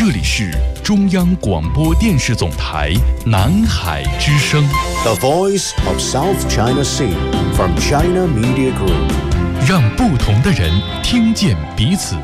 这里是中央广播电视总台南海之声 The Voice of South China Sea from China Media Group， 让不同的人听见彼此。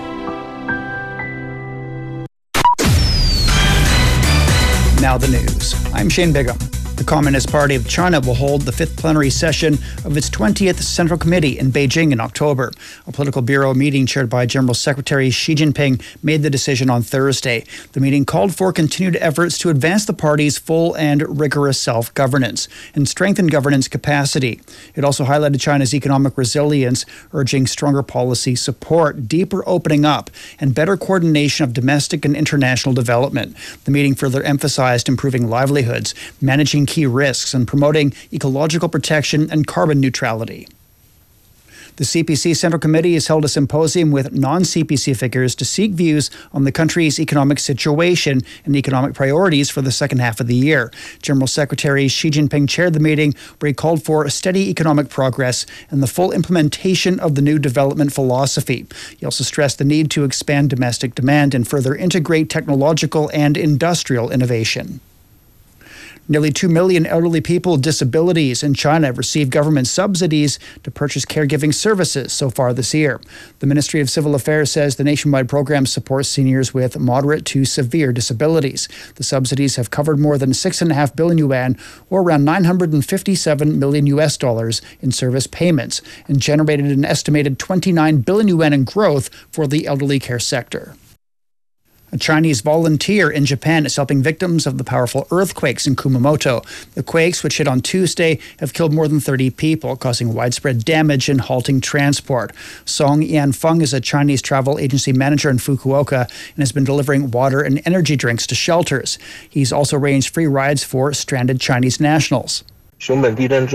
Now the news. I'm Shane Bigham. The Communist Party of China will hold the 5th plenary session of its 20th Central Committee in Beijing in October. A political bureau meeting chaired by General Secretary Xi Jinping made the decision on Thursday. The meeting called for continued efforts to advance the party's full and rigorous self-governance and strengthen governance capacity. It also highlighted China's economic resilience, urging stronger policy support, deeper opening up, and better coordination of domestic and international development. The meeting further emphasized improving livelihoods, managing key risks, and promoting ecological protection and carbon neutrality. The CPC Central Committee has held a symposium with non-CPC figures to seek views on the country's economic situation and economic priorities for the second half of the year. General Secretary Xi Jinping chaired the meeting, where he called for steady economic progress and the full implementation of the new development philosophy. He also stressed the need to expand domestic demand and further integrate technological and industrial innovation. Nearly 2 million elderly people with disabilities in China have received government subsidies to purchase caregiving services so far this year. The Ministry of Civil Affairs says the nationwide program supports seniors with moderate to severe disabilities. The subsidies have covered more than 6.5 billion yuan, or around $957 million in service payments, and generated an estimated 29 billion yuan in growth for the elderly care sector. A Chinese volunteer in Japan is helping victims of the powerful earthquakes in Kumamoto. The quakes, which hit on Tuesday, have killed more than 30 people, causing widespread damage and halting transport. Song Yanfeng is a Chinese travel agency manager in Fukuoka and has been delivering water and energy drinks to shelters. He's also arranged free rides for stranded Chinese nationals. After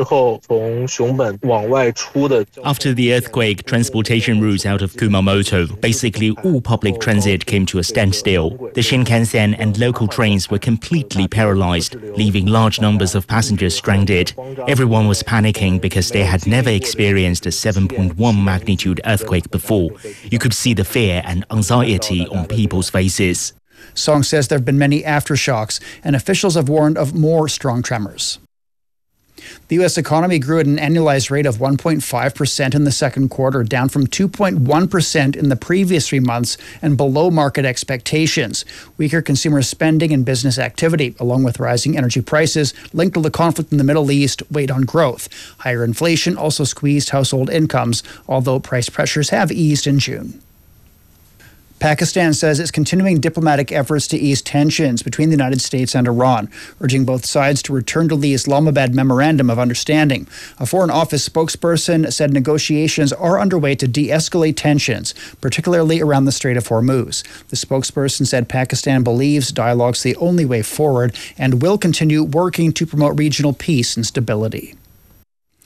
the earthquake, transportation routes out of Kumamoto, basically all public transit came to a standstill. The Shinkansen and local trains were completely paralyzed, leaving large numbers of passengers stranded. Everyone was panicking because they had never experienced a 7.1 magnitude earthquake before. You could see the fear and anxiety on people's faces. Song says there have been many aftershocks, and officials have warned of more strong tremors. The U.S. economy grew at an annualized rate of 1.5% in the second quarter, down from 2.1% in the previous 3 months and below market expectations. Weaker consumer spending and business activity, along with rising energy prices linked to the conflict in the Middle East, weighed on growth. Higher inflation also squeezed household incomes, although price pressures have eased in June. Pakistan says it's continuing diplomatic efforts to ease tensions between the United States and Iran, urging both sides to return to the Islamabad Memorandum of Understanding. A Foreign Office spokesperson said negotiations are underway to de-escalate tensions, particularly around the Strait of Hormuz. The spokesperson said Pakistan believes dialogue's the only way forward and will continue working to promote regional peace and stability.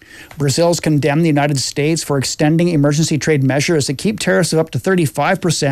Brazil's condemned the United States for extending emergency trade measures that keep tariffs of up to 35%